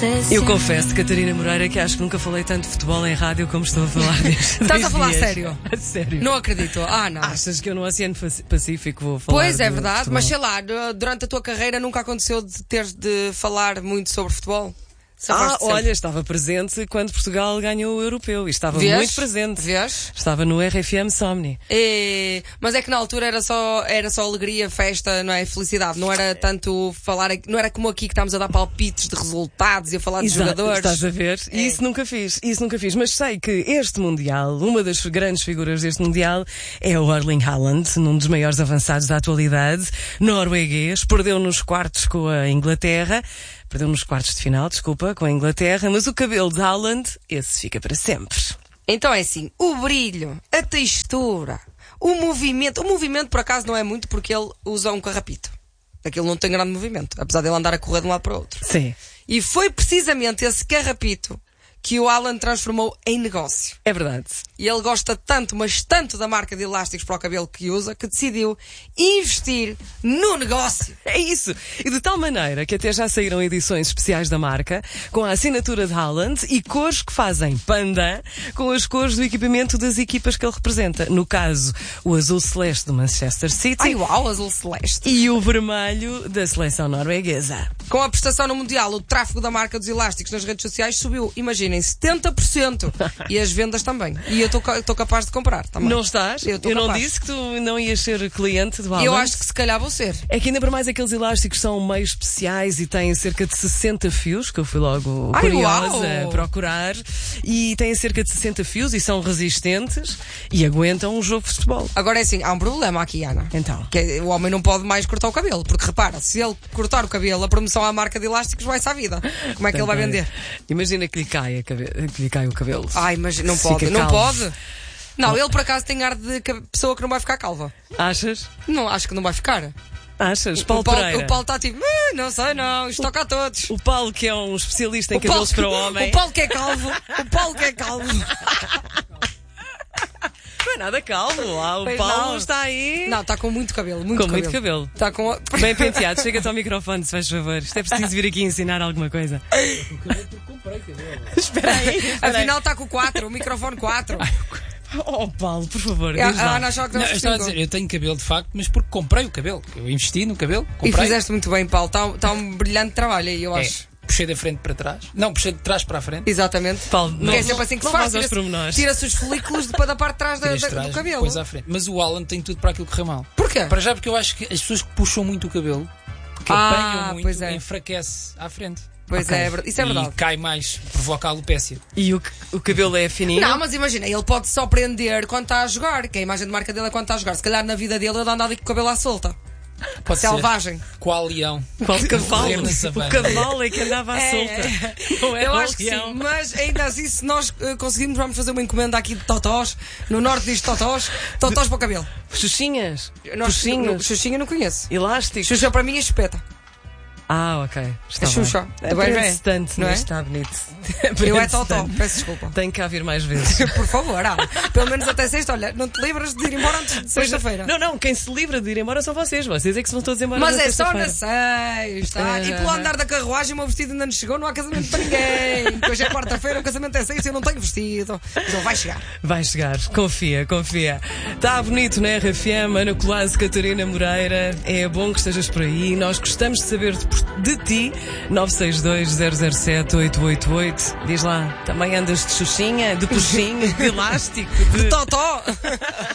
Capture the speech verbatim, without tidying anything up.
Eu confesso, Catarina Moreira, que acho que nunca falei tanto de futebol em rádio como estou a falar neste. Estás a falar sério? A sério. Não acredito. Ah, não. Achas que eu no Oceano Pacífico vou falar? Pois é de verdade, futebol? mas sei lá, durante a tua carreira nunca aconteceu de teres de falar muito sobre futebol? Ah, olha, estava presente quando Portugal ganhou o Europeu e estava Vês? muito presente. Vês? Estava no R F M Somni. E... Mas é que na altura era só, era só alegria, festa, não é? Felicidade. Não era tanto falar, não era como aqui que estamos a dar palpites de resultados e a falar de Exato, jogadores. Estás a ver? É. E isso nunca fiz, isso nunca fiz. Mas sei que este Mundial, uma das grandes figuras deste Mundial é o Erling Haaland, num dos maiores avançados da atualidade, norueguês, perdeu nos quartos com a Inglaterra. Perdeu nos quartos de final, desculpa, com a Inglaterra, mas o cabelo de Haaland, esse fica para sempre. Então é assim, o brilho, a textura, o movimento. O movimento, por acaso, não é muito porque ele usa um carrapito. Aquilo não tem grande movimento, apesar de ele andar a correr de um lado para o outro. Sim. E foi precisamente esse carrapito que o Haaland transformou em negócio. É verdade. E ele gosta tanto, mas tanto da marca de elásticos para o cabelo que usa, que decidiu investir no negócio. É isso. E de tal maneira que até já saíram edições especiais da marca, com a assinatura de Haaland e cores que fazem pandan com as cores do equipamento das equipas que ele representa. No caso, o azul celeste do Manchester City. Ai, uau, azul celeste. E o vermelho da seleção norueguesa. Com a prestação no Mundial, o tráfego da marca dos elásticos nas redes sociais subiu, imaginem, setenta por cento. E as vendas também. E eu estou capaz de comprar também. Não estás? Eu, eu não capaz. disse que tu não ias ser cliente do Haaland. Eu acho que se calhar vou ser. É que ainda para mais aqueles elásticos são meio especiais e têm cerca de sessenta fios, que eu fui logo Ai, curiosa uau. a procurar. E têm cerca de sessenta fios e são resistentes e aguentam um jogo de futebol. Agora é assim, há um problema aqui, Ana. Então. Que é, o homem não pode mais cortar o cabelo. Porque repara, se ele cortar o cabelo, a promoção à marca de elásticos vai-se à vida. Como é que ele vai vender? Imagina que lhe cai, a cabe... que lhe cai o cabelo. Ai, mas não Fica pode. Não calvo. pode. Não, ele por acaso tem ar de pessoa que não vai ficar calva. Achas? Não, acho que não vai ficar. Achas? Paulo o Paulo, Pereira. o Paulo está tipo, "Ah, não sei não, isto toca a todos." O Paulo, que é um especialista em O Paulo, cabelos para o homem. o Paulo que é calvo. O Paulo que é calvo. Não é nada calmo. Ah, o Pois Paulo não. está aí. Não, está com muito cabelo. Muito Com cabelo. muito cabelo. Está com... Bem penteado. Chega-te ao microfone, se faz favor. Isto é preciso vir aqui ensinar alguma coisa. Espera aí. Espera aí. Afinal está com o quatro, o microfone quatro. Oh, Paulo, por favor. A, diz a lá. Ana achou que não, Não, eu estava a dizer, eu tenho cabelo de facto, mas porque comprei o cabelo. Eu investi no cabelo, E comprei. fizeste muito bem, Paulo. Está, está um brilhante trabalho aí, eu É, acho. puxei da frente para trás. Não, puxei de trás para a frente. Exatamente. Paulo, Porque não, é sempre assim que não se faz. vais aos Tira-se, pormenores. tira-se os folículos de, da parte de trás da, Tirei da, de trás, do cabelo. depois à frente. Mas o Alan tem tudo para aquilo correr mal. Porquê? Para já porque eu acho que as pessoas que puxam muito o cabelo, que Ah, apanham pois muito, é. enfraquece à frente. Pois Ok. é, é verdade. Isso é verdade. E cai mais, provoca a alopécia. E o, o cabelo é fininho? Não, mas imagina, ele pode só prender quando está a jogar, que a imagem de marca dele é quando está a jogar. Se calhar na vida dele ele anda ali com o cabelo à solta. Pode Selvagem. ser. Qual leão? Qual cavalo? Correr na O savana. cavalo é que andava à É, solta. Não é Eu o acho que leão. sim, mas ainda assim, se nós uh, conseguirmos, vamos fazer uma encomenda aqui de totós. No norte diz totós, totós para o cabelo. Xuxinhas? Nós, Xuxinhas? Xuxinha não conheço. Elásticos? Xuxa para mim é espeta. Ah, ok. Está É bem. Xuxa. É Também é. Prende-se tanto, Não mas é? está bonito. Eu é Prende-se totó, tanto. peço desculpa. Tem que cá vir mais vezes. Por favor, ah, pelo menos até sexta. Olha, não te livras de ir embora antes de sexta-feira. Não, não, quem se livra de ir embora são vocês. Vocês é que se vão todos embora Mas na é só sexta-feira. na sexta. É. E pelo andar da carruagem, o meu vestido ainda não chegou. Não há casamento para ninguém. Hoje é quarta-feira, o casamento é sexta e eu não tenho vestido. Mas ele vai chegar. Vai chegar, confia, confia. Está bonito na R F M, Ana Colasso, Catarina Moreira. É bom que estejas por aí. Nós gostamos de saber de, de ti. nove seis dois, zero zero sete, oito oito oito. Diz lá, também andas de xuxinha, de puxinho, de elástico, de... Totó!